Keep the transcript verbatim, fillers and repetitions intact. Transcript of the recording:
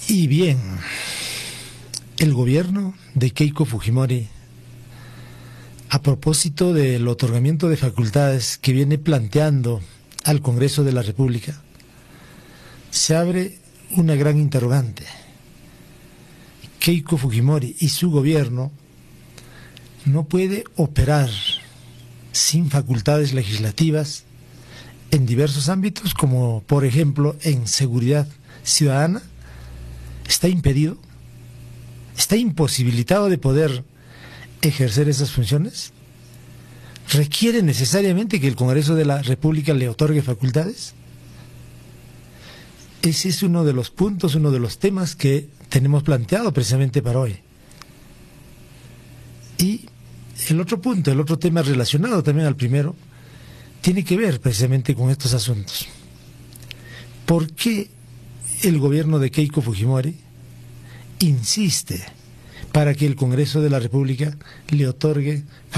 Y bien, el gobierno de Keiko Fujimori, a propósito del otorgamiento de facultades que viene planteando al Congreso de la República, se abre una gran interrogante. Keiko Fujimori y su gobierno no puede operar sin facultades legislativas en diversos ámbitos, como por ejemplo en seguridad ciudadana. Está impedido, está imposibilitado de poder ejercer esas funciones. ¿Requiere necesariamente que el Congreso de la República le otorgue facultades? Ese es uno de los puntos, uno de los temas que tenemos planteado precisamente para hoy. Y el otro punto, el otro tema relacionado también al primero, tiene que ver precisamente con estos asuntos. ¿Por qué el gobierno de Keiko Fujimori insiste para que el Congreso de la República le otorgue